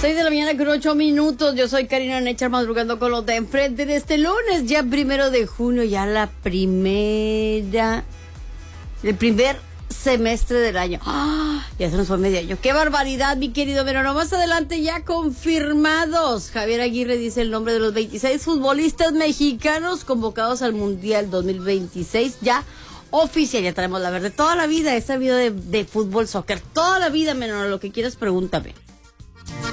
6 de la mañana con 8 minutos. Yo soy Karina Nechar, madrugando con los de enfrente de este lunes, ya 1 de junio, ya el primer semestre del año. Ya se nos fue medio año. ¡Qué barbaridad, mi querido! Pero no, más adelante ya confirmados. Javier Aguirre dice el nombre de los 26 futbolistas mexicanos convocados al Mundial 2026. Ya oficial, ya traemos la verde. Toda la vida he sabido de fútbol, soccer. Toda la vida, menos lo que quieras, pregúntame.